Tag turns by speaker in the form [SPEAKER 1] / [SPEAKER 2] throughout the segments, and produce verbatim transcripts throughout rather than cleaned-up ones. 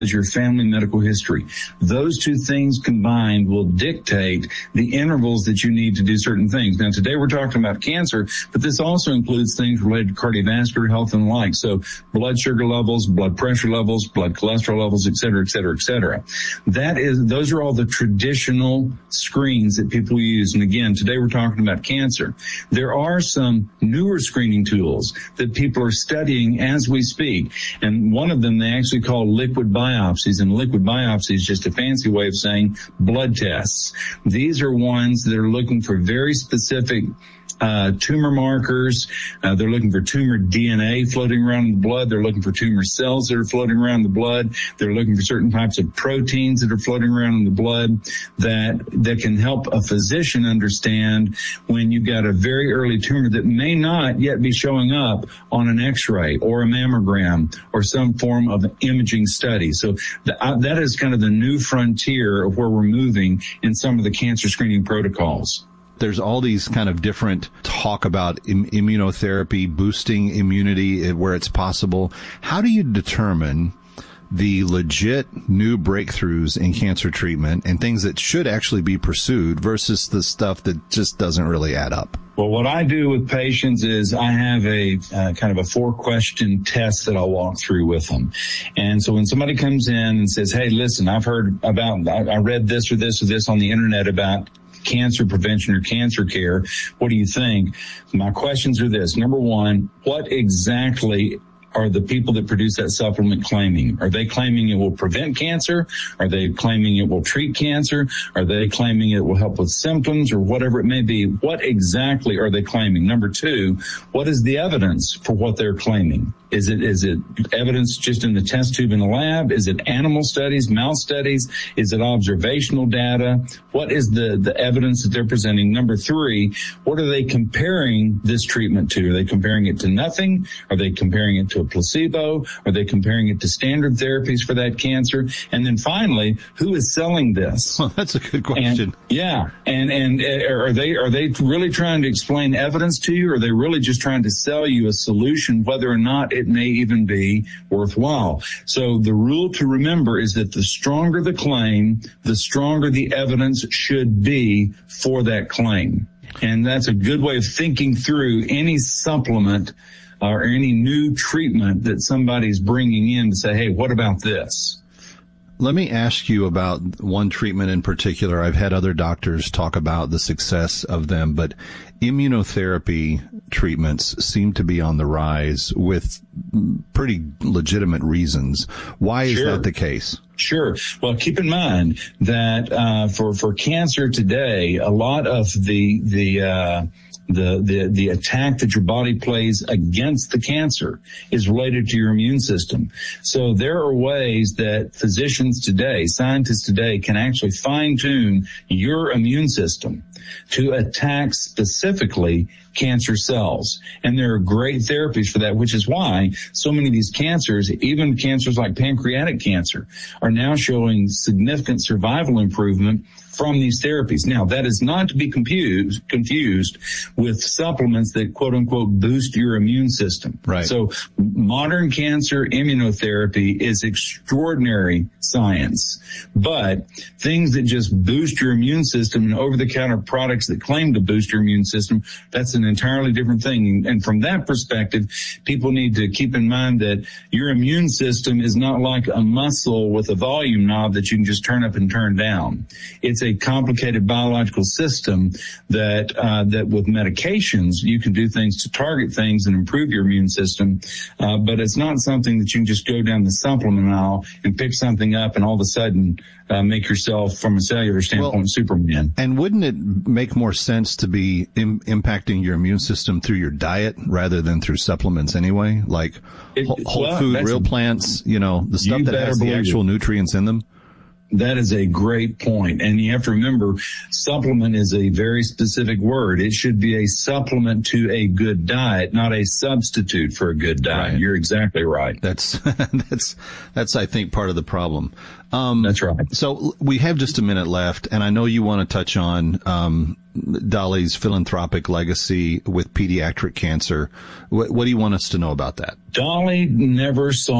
[SPEAKER 1] is your family medical history. Those two things combined will dictate the intervals that you need to do certain things. Now, today we're talking about cancer, but this also includes things related to cardiovascular health and the like. So blood sugar levels, blood pressure levels, blood cholesterol levels, et cetera, et cetera, et cetera. That is, those are all the traditional screens that people use. And again, today we're talking about cancer. There are some newer screening tools that people are studying as we speak. And one of them they actually call liquid biopsy. Biopsies, and liquid biopsy is just a fancy way of saying blood tests. These are ones that are looking for very specific Uh, tumor markers. Uh, they're looking for tumor D N A floating around in the blood. They're looking for tumor cells that are floating around in the blood. They're looking for certain types of proteins that are floating around in the blood that, that can help a physician understand when you've got a very early tumor that may not yet be showing up on an x-ray or a mammogram or some form of imaging study. So the, uh, that is kind of the new frontier of where we're moving in some of the cancer screening protocols.
[SPEAKER 2] There's all these kind of different talk about im- immunotherapy, boosting immunity where it's possible. How do you determine the legit new breakthroughs in cancer treatment and things that should actually be pursued versus the stuff that just doesn't really add up?
[SPEAKER 1] Well, what I do with patients is I have a uh, kind of a four-question test that I'll walk through with them. And so when somebody comes in and says, hey, listen, I've heard about, I, I read this or this or this on the internet about cancer prevention or cancer care. What do you think? My questions are this. Number one, what exactly are the people that produce that supplement claiming? Are they claiming it will prevent cancer? Are they claiming it will treat cancer? Are they claiming it will help with symptoms or whatever it may be? What exactly are they claiming? Number two, what is the evidence for what they're claiming? Is it, is it evidence just in the test tube in the lab? Is it animal studies, mouse studies? Is it observational data? What is the, the evidence that they're presenting? Number three, what are they comparing this treatment to? Are they comparing it to nothing? Are they comparing it to a placebo? Are they comparing it to standard therapies for that cancer? And then finally, who is selling this?
[SPEAKER 2] Well, that's a good question.
[SPEAKER 1] And, yeah. And, and are they, are they really trying to explain evidence to you? Or are they really just trying to sell you a solution, whether or not it may even be worthwhile? So the rule to remember is that the stronger the claim, the stronger the evidence should be for that claim. And that's a good way of thinking through any supplement or any new treatment that somebody's bringing in to say, hey, what about this?
[SPEAKER 2] Let me ask you about one treatment in particular. I've had other doctors talk about the success of them, but immunotherapy treatments seem to be on the rise with pretty legitimate reasons. Why is
[SPEAKER 1] Sure.
[SPEAKER 2] that the case?
[SPEAKER 1] Sure. Well, keep in mind that uh for for cancer today, a lot of the the uh The, the, the attack that your body plays against the cancer is related to your immune system. So there are ways that physicians today, scientists today can actually fine tune your immune system to attack specifically cancer cells. And there are great therapies for that, which is why so many of these cancers, even cancers like pancreatic cancer, are now showing significant survival improvement from these therapies. Now, that is not to be confused, confused with supplements that quote unquote boost your immune system.
[SPEAKER 2] Right.
[SPEAKER 1] So modern cancer immunotherapy is extraordinary science, but things that just boost your immune system and over-the-counter products that claim to boost your immune system, that's an entirely different thing. And from that perspective, people need to keep in mind that your immune system is not like a muscle with a volume knob that you can just turn up and turn down. It's a complicated biological system that uh that with medications you can do things to target things and improve your immune system, uh but it's not something that you can just go down the supplement aisle and pick something up and all of a sudden uh, make yourself, from a cellular standpoint, well, Superman.
[SPEAKER 2] And wouldn't it make more sense to be im- impacting your immune system through your diet rather than through supplements anyway? Like it, whole well, food, real a, plants, you know, the stuff that has the actual it. nutrients in them?
[SPEAKER 1] That is a great point. And you have to remember, supplement is a very specific word. It should be a supplement to a good diet, not a substitute for a good diet. Right. You're exactly right.
[SPEAKER 2] That's, that's, that's, I think, part of the problem.
[SPEAKER 1] Um, that's right.
[SPEAKER 2] So we have just a minute left, and I know you want to touch on, um, Dolly's philanthropic legacy with pediatric cancer. What, what do you want us to know about that?
[SPEAKER 1] Dolly never sought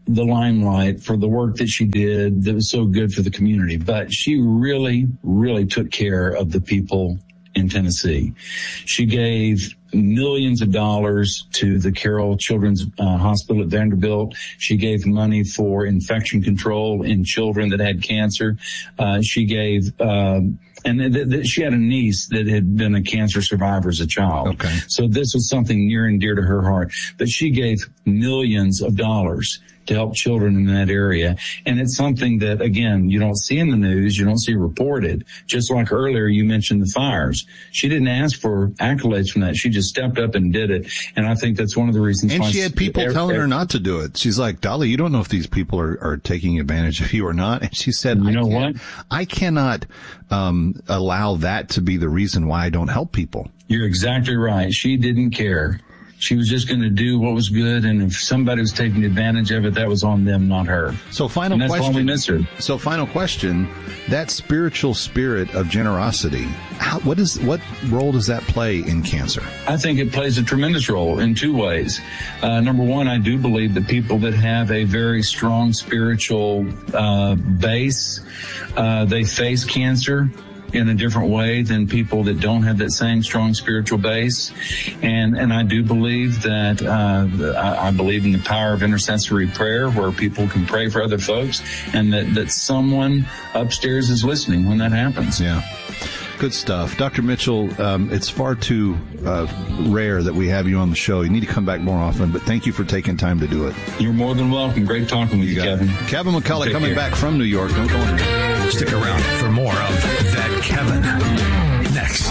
[SPEAKER 1] the limelight for the work that she did that was so good for the community, but she really, really took care of the people in Tennessee. She gave millions of dollars to the Carroll Children's uh, Hospital at Vanderbilt. She gave money for infection control in children that had cancer. Uh, she gave, um, and th- th- she had a niece that had been a cancer survivor as a child.
[SPEAKER 2] Okay.
[SPEAKER 1] So this was something near and dear to her heart. But she gave millions of dollars to help children in that area. And it's something that, again, you don't see in the news, you don't see reported. Just like earlier, you mentioned the fires. She didn't ask for accolades from that. She just stepped up and did it. And I think that's one of the reasons.
[SPEAKER 2] And
[SPEAKER 1] why
[SPEAKER 2] she had people
[SPEAKER 1] every,
[SPEAKER 2] telling
[SPEAKER 1] every,
[SPEAKER 2] her not to do it. She's like, Dolly, you don't know if these people are, are taking advantage of you or not. And she said,
[SPEAKER 1] you
[SPEAKER 2] I
[SPEAKER 1] know what?
[SPEAKER 2] I cannot um allow that to be the reason why I don't help people.
[SPEAKER 1] You're exactly right. She didn't care. She was just going to do what was good, and if somebody was taking advantage of it, that was on them, not her.
[SPEAKER 2] So final
[SPEAKER 1] and that's
[SPEAKER 2] question.
[SPEAKER 1] why we miss her.
[SPEAKER 2] So final question, that spiritual spirit of generosity, how, what is, what role does that play in cancer?
[SPEAKER 1] I think it plays a tremendous role in two ways. Uh, number one, I do believe that people that have a very strong spiritual uh, base, uh, they face cancer in a different way than people that don't have that same strong spiritual base. And and I do believe that, uh, I, I believe in the power of intercessory prayer where people can pray for other folks and that, that someone upstairs is listening when that happens.
[SPEAKER 2] Yeah. Good stuff. Doctor Mitchell, um, it's far too uh, rare that we have you on the show. You need to come back more often, but thank you for taking time to do it.
[SPEAKER 1] You're more than welcome. Great talking with you, you Kevin.
[SPEAKER 2] It. Kevin McCullough coming
[SPEAKER 1] care.
[SPEAKER 2] back from New York. Don't go anywhere.
[SPEAKER 3] Stick around for more of That Kevin next.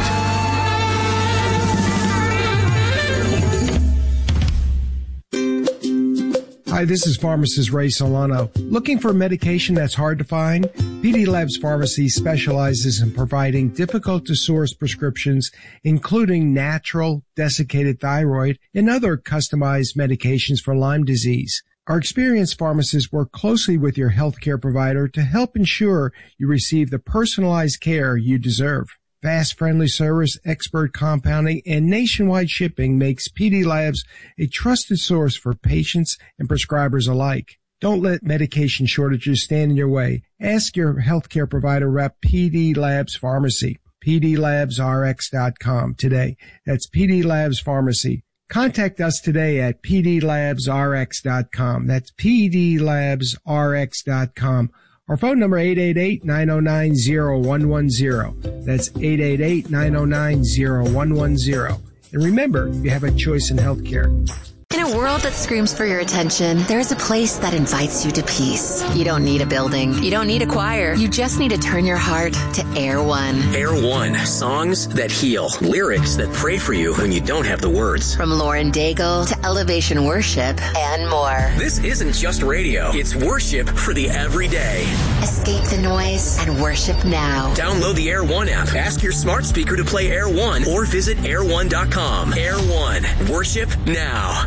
[SPEAKER 4] Hi, this is pharmacist Ray Solano. Looking for medication that's hard to find? P D Labs Pharmacy specializes in providing difficult-to-source prescriptions, including natural, desiccated thyroid, and other customized medications for Lyme disease. Our experienced pharmacists work closely with your healthcare provider to help ensure you receive the personalized care you deserve. Fast, friendly service, expert compounding, and nationwide shipping makes P D Labs a trusted source for patients and prescribers alike. Don't let medication shortages stand in your way. Ask your healthcare provider rep P D Labs Pharmacy, P D labs R X dot com today. That's P D Labs Pharmacy. Contact us today at P D labs R X dot com. That's P D labs R X dot com. Our phone number, eight eight eight, nine oh nine, oh one one oh. That's eight eight eight, nine oh nine, oh one one oh. And remember, you have a choice in healthcare.
[SPEAKER 5] In a world that screams for your attention, there's a place that invites you to peace. You don't need a building. You don't need a choir. You just need to turn your heart to Air One.
[SPEAKER 6] Air One. Songs that heal. Lyrics that pray for you when you don't have the words.
[SPEAKER 5] From Lauren Daigle to Elevation Worship and more.
[SPEAKER 6] This isn't just radio. It's worship for the everyday.
[SPEAKER 5] Escape the noise and worship now.
[SPEAKER 6] Download the Air One app. Ask your smart speaker to play Air One or visit air one dot com. Air One. Worship now.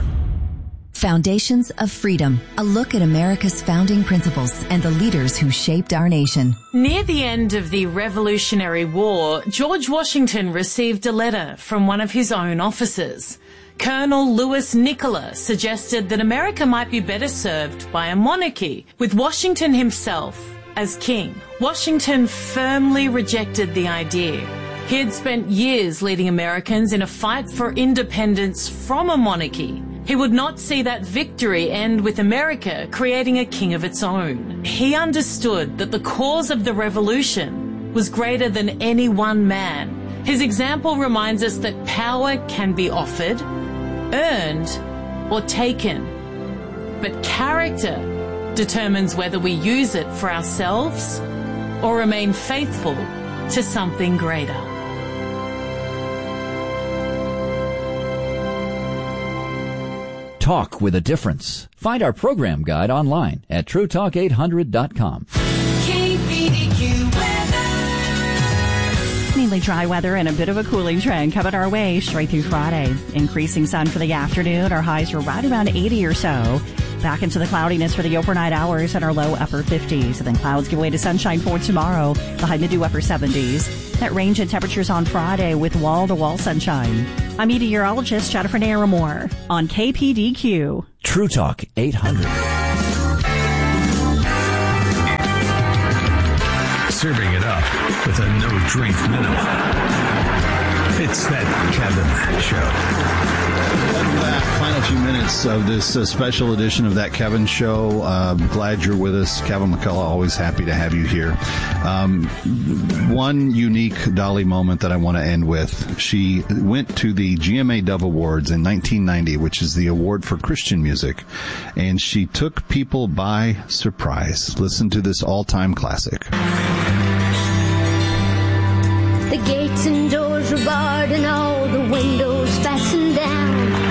[SPEAKER 7] Foundations of Freedom, a look at America's founding principles and the leaders who shaped our nation.
[SPEAKER 8] Near the end of the Revolutionary War, George Washington received a letter from one of his own officers. Colonel Louis Nicola suggested that America might be better served by a monarchy, with Washington himself as king. Washington firmly rejected the idea. He had spent years leading Americans in a fight for independence from a monarchy. He would not see that victory end with America creating a king of its own. He understood that the cause of the revolution was greater than any one man. His example reminds us that power can be offered, earned, or taken. But character determines whether we use it for ourselves or remain faithful to something greater.
[SPEAKER 9] Talk with a difference. Find our program guide online at true talk eight hundred dot com.
[SPEAKER 10] Mainly dry weather and a bit of a cooling trend coming our way straight through Friday. Increasing sun for the afternoon. Our highs are right around eighty or so. Back into the cloudiness for the overnight hours and our low upper fifties. And then clouds give way to sunshine for tomorrow. The high mid to upper seventies. That range in temperatures on Friday with wall-to-wall sunshine. I'm meteorologist Jennifer Naramore on K P D Q.
[SPEAKER 9] True Talk eight hundred.
[SPEAKER 3] with a no-drink minimum. It's That Kevin Show.
[SPEAKER 2] Welcome back. Final few minutes of this uh, special edition of That Kevin Show. Uh, glad you're with us. Kevin McCullough, always happy to have you here. Um, one unique Dolly moment that I want to end with. She went to the G M A Dove Awards in nineteen ninety, which is the award for Christian music, and she took people by surprise. Listen to this all-time classic.
[SPEAKER 11] The gates and doors were barred and all the windows